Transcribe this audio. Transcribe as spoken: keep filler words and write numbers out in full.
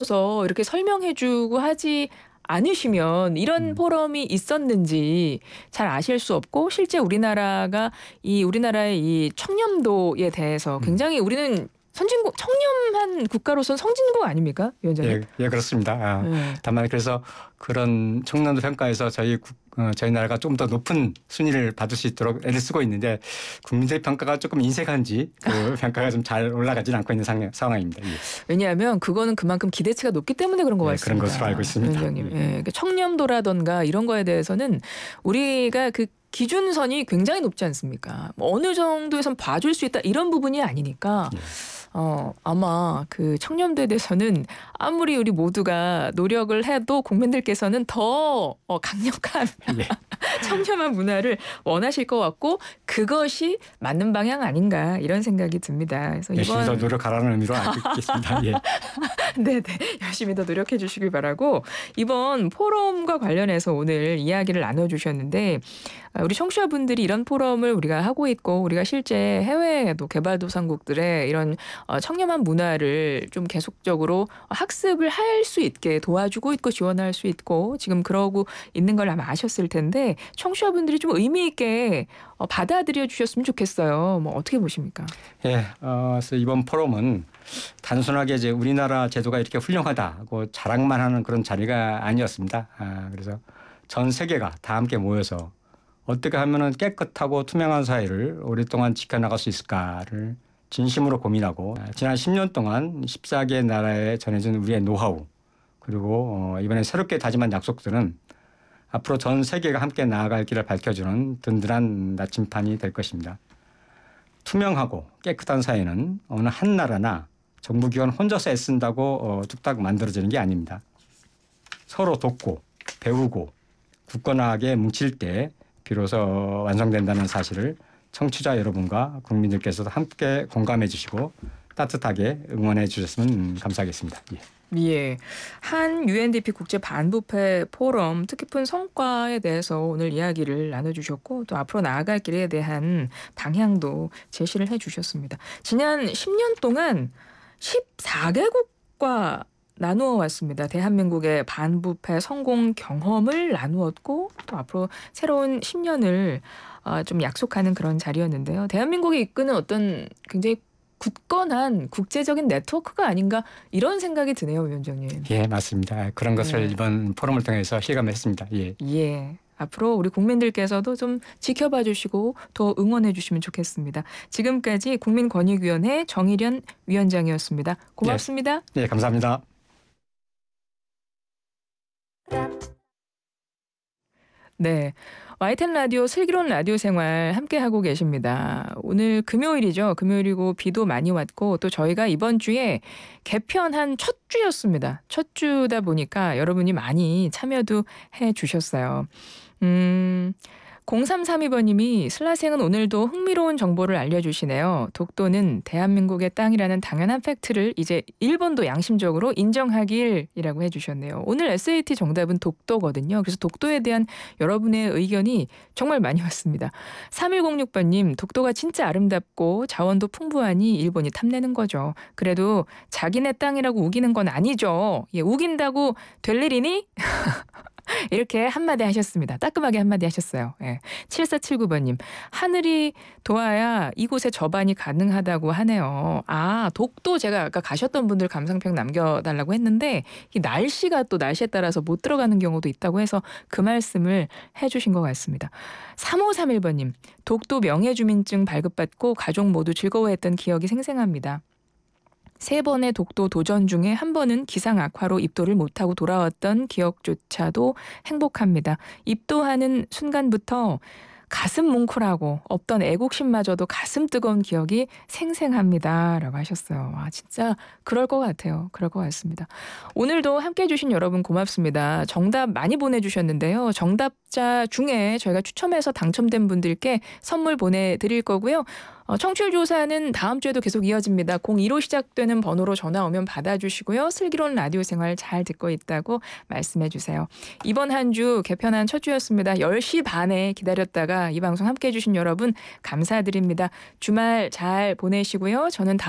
서 이렇게 설명해주고 하지 않으시면 이런 음. 포럼이 있었는지 잘 아실 수 없고 실제 우리나라가 이 우리나라의 이 청렴도에 대해서 음. 굉장히 우리는 선진국 청렴한 국가로서는 선진국 아닙니까? 위원장님? 예. 예 그렇습니다. 아 예. 다만 그래서 그런 청렴도 평가에서 저희 국 어 저희 나라가 좀 더 높은 순위를 받을 수 있도록 애를 쓰고 있는데 국민들의 평가가 조금 인색한지 그 평가가 좀 잘 올라가지는 않고 있는 상황 상황입니다. 예. 왜냐하면 그거는 그만큼 기대치가 높기 때문에 그런 것 예 그런 것으로 알고 같습니다. 있습니다. 위원장님. 예. 예. 그러니까 청렴도라든가 이런 거에 대해서는 우리가 그 기준선이 굉장히 높지 않습니까? 뭐 어느 정도에선 봐줄 수 있다 이런 부분이 아니니까 예. 어 아마 그 청렴도에 대해서는 아무리 우리 모두가 노력을 해도 국민들께서는 더 어 강력한 예. 청렴한 문화를 원하실 것 같고 그것이 맞는 방향 아닌가 이런 생각이 듭니다. 그래서 열심히 더 이번 노력하라는 의미로 알고 있겠습니다. 예. 네네. 열심히 더 노력해 주시길 바라고 이번 포럼과 관련해서 오늘 이야기를 나눠 주셨는데 아 우리 청취자분들이 이런 포럼을 우리가 하고 있고 우리가 실제 해외에도 개발도상국들의 이런 어 청렴한 문화를 좀 계속적으로 학습을 할 수 있게 도와주고 있고 지원할 수 있고 지금 그러고 있는 걸 아마 아셨을 텐데 청취자분들이 좀 의미 있게 어 받아들여 주셨으면 좋겠어요. 뭐 어떻게 보십니까? 예. 어 그래서 이번 포럼은 단순하게 이제 '우리나라 제도가 이렇게 훌륭하다.'고 자랑만 하는 그런 자리가 아니었습니다. 아 그래서 전 세계가 다 함께 모여서 '어떻게 하면은 깨끗하고 투명한 사회를 오랫동안 지켜나갈 수 있을까.'를 진심으로 고민하고 지난 십 년 동안 십사 개 나라에 전해진 우리의 노하우 그리고 어 이번에 새롭게 다짐한 약속들은 앞으로 전 세계가 함께 나아갈 길을 밝혀주는 든든한 나침판이 될 것입니다. 투명하고 깨끗한 사회는 어느 한 나라나 정부기관 혼자서 애쓴다고 어 뚝딱 만들어지는 게 아닙니다. 서로 돕고 배우고 굳건하게 뭉칠 때 비로소 완성된다는 사실을 청취자 여러분과 국민들께서도 함께 공감해 주시고 따뜻하게 응원해 주셨으면 감사하겠습니다. 예. 예. 한 유엔디피 국제 반부패 포럼 뜻깊은 성과에 대해서 오늘 이야기를 나눠 주셨고 또 앞으로 나아갈 길에 대한 방향도 제시를 해 주셨습니다. 지난 십 년 동안 십사 개국과 나누어 왔습니다. 대한민국의 반부패 성공 경험을 나누었고 또 앞으로 새로운 십 년을 아 좀 약속하는 그런 자리였는데요. 대한민국이 이끄는 어떤 굉장히 굳건한 국제적인 네트워크가 아닌가 이런 생각이 드네요, 위원장님. 예 맞습니다. 그런 것을 네. 이번 포럼을 통해서 실감했습니다. 예. 예. 앞으로 우리 국민들께서도 좀 지켜봐 주시고 더 응원해 주시면 좋겠습니다. 지금까지 국민권익위원회 정일현 위원장이었습니다. 예. 고맙습니다. 예 감사합니다. 네. 와이티엔 라디오 슬기로운 라디오 생활 함께하고 계십니다. 오늘 금요일이죠. 금요일이고 비도 많이 왔고 또 저희가 이번 주에 개편한 첫 주였습니다. 첫 주다 보니까 여러분이 많이 참여도 해 주셨어요. 음. 공삼삼이 번님이 슬라생은 오늘도 흥미로운 정보를 알려주시네요. 독도는 대한민국의 땅이라는 당연한 팩트를 이제 일본도 양심적으로 인정하길이라고 해주셨네요. 오늘 에스에이티 정답은 독도거든요. 그래서 독도에 대한 여러분의 의견이 정말 많이 왔습니다. 삼일공육 번님 독도가 진짜 아름답고 자원도 풍부하니 일본이 탐내는 거죠. 그래도 자기네 땅이라고 우기는 건 아니죠. 예, 우긴다고 될 일이니? 이렇게 한마디 하셨습니다. 따끔하게 한마디 하셨어요. 예. 칠사칠구 번님. 하늘이 도와야 이곳에 접안이 가능하다고 하네요. 아 독도 제가 아까 가셨던 분들 감상평 남겨달라고 했는데 이 날씨가 또 날씨에 따라서 못 들어가는 경우도 있다고 해서 그 말씀을 해주신 것 같습니다. 삼오삼일 번님. 독도 명예주민증 발급받고 가족 모두 즐거워했던 기억이 생생합니다. 세 번의 독도 도전 중에 한 번은 기상 악화로 입도를 못하고 돌아왔던 기억조차도 행복합니다. 입도하는 순간부터 가슴 뭉클하고 없던 애국심마저도 가슴 뜨거운 기억이 생생합니다. 라고 하셨어요. 아 진짜 그럴 것 같아요. 그럴 것 같습니다. 오늘도 함께해 주신 여러분 고맙습니다. 정답 많이 보내주셨는데요. 정답자 중에 저희가 추첨해서 당첨된 분들께 선물 보내드릴 거고요. 어, 청취율 조사는 다음 주에도 계속 이어집니다. 공이로 시작되는 번호로 전화 오면 받아주시고요. 슬기로운 라디오 생활 잘 듣고 있다고 말씀해 주세요. 이번 한 주 개편한 첫 주였습니다. 열 시 반에 기다렸다가 이 방송 함께해 주신 여러분 감사드립니다. 주말 잘 보내시고요. 저는 다음